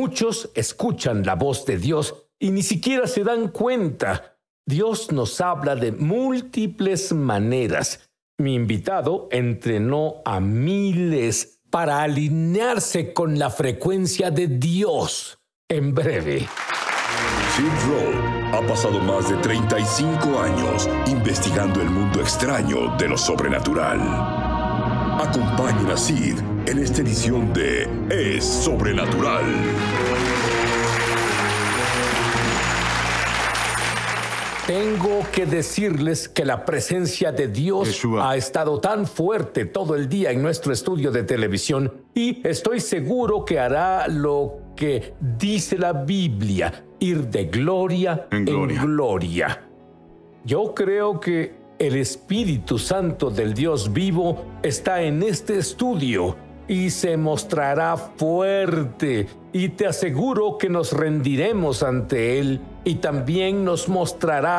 Muchos escuchan la voz de Dios y ni siquiera se dan cuenta. Dios nos habla de múltiples maneras. Mi invitado entrenó a miles para alinearse con la frecuencia de Dios. En breve. Sid Roth ha pasado más de 35 años investigando el mundo extraño de lo sobrenatural. Acompañen a Sid en esta edición de Es Sobrenatural. Tengo que decirles que la presencia de Dios Yeshua ha estado tan fuerte todo el día en nuestro estudio de televisión y estoy seguro que hará lo que dice la Biblia, ir de gloria en gloria. Yo creo que el Espíritu Santo del Dios vivo está en este estudio y se mostrará fuerte, y te aseguro que nos rendiremos ante Él y también nos mostrará